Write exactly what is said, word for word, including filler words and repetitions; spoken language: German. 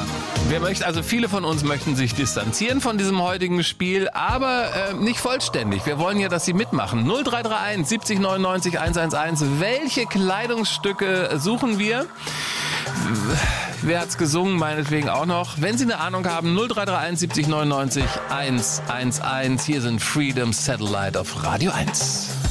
Wer möchte, also viele von uns möchten sich distanzieren von diesem heutigen Spiel, aber äh, nicht vollständig. Wir wollen ja, dass Sie mitmachen. null drei drei eins siebzig neunundneunzig hundertelf. Welche Kleidungsstücke suchen wir? Wer hat's gesungen? Meinetwegen auch noch. Wenn Sie eine Ahnung haben, null drei drei eins siebzig neunundneunzig hundertelf. Hier sind Freedom Satellite auf Radio eins.